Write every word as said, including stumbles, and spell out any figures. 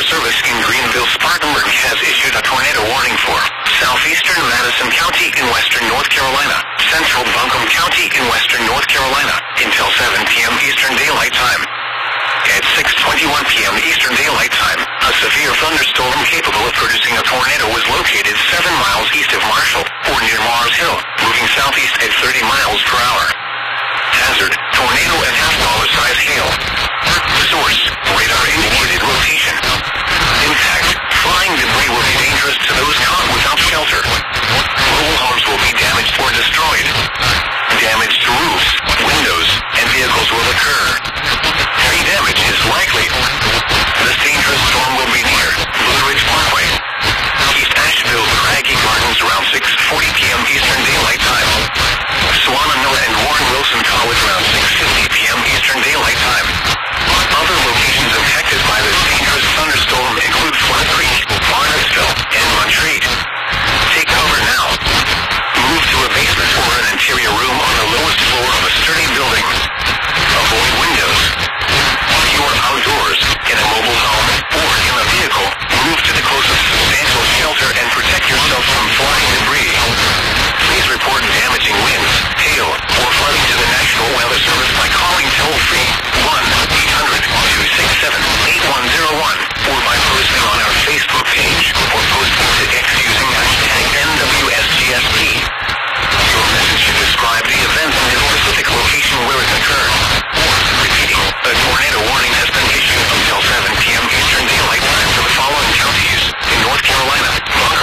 Service in Greenville, Spartanburg has issued a tornado warning for southeastern Madison County in western North Carolina, central Buncombe County in western North Carolina, until seven p m Eastern Daylight Time. At six twenty-one p m Eastern Daylight Time, a severe thunderstorm capable of producing a tornado was located seven miles east of Marshall, or near Mars Hill, moving southeast at thirty miles per hour. Hazard, tornado and half-dollar size hail. Source, radar-indicated rotation. Impact, flying debris will be dangerous to those caught without shelter. Mobile homes will be damaged or destroyed. Damage to roofs, windows, and vehicles will occur.